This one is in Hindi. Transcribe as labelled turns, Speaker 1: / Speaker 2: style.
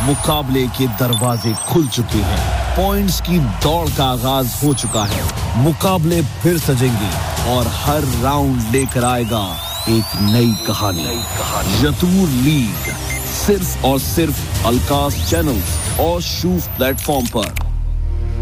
Speaker 1: मुकाबले के दरवाजे खुल चुके हैं, पॉइंट्स की दौड़ का आगाज हो चुका है, मुकाबले फिर सजेंगे और हर राउंड लेकर आएगा एक नई कहानी। यतूर लीग सिर्फ और सिर्फ अलकास चैनल्स और शूफ प्लेटफॉर्म पर।